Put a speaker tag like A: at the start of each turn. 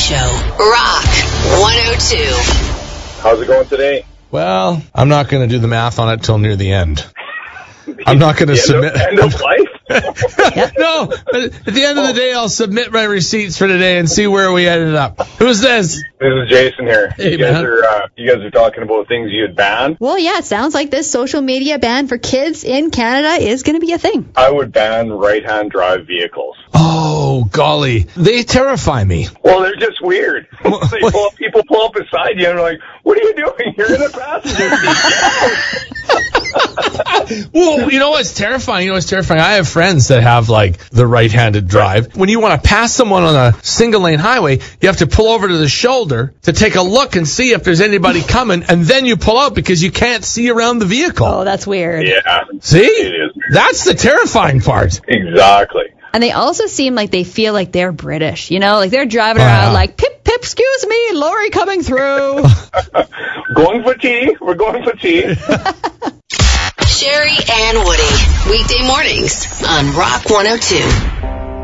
A: Show. Rock 102.
B: How's it going today?
C: Well, I'm not going to do the math on it till near the end. I'm not going to submit.
B: End of life?
C: No, but at the end of the day, I'll submit my receipts for today and see where we ended up. Who's this?
B: This is Jason here.
C: Hey,
B: you guys are talking about things you'd ban.
D: Well, yeah, it sounds like this social media ban for kids in Canada is going to be a thing.
B: I would ban right-hand drive vehicles.
C: Oh, golly. They terrify me.
B: Well, they're just weird. People pull up beside you and they're like, what are you doing? You're in the passenger seat.
C: Well, you know what's terrifying? I have friends that have, like, the right-handed drive. When you want to pass someone on a single-lane highway, you have to pull over to the shoulder to take a look and see if there's anybody coming, and then you pull out because you can't see around the vehicle.
D: Oh, that's weird.
B: Yeah.
C: See?
B: It is weird.
C: That's the terrifying part.
B: Exactly.
D: And they also seem like they feel like they're British, like they're driving around like, pip, pip, excuse me, lorry coming through.
B: Going for tea. We're going for tea.
A: Sherry and Woody. Weekday mornings on Rock 102.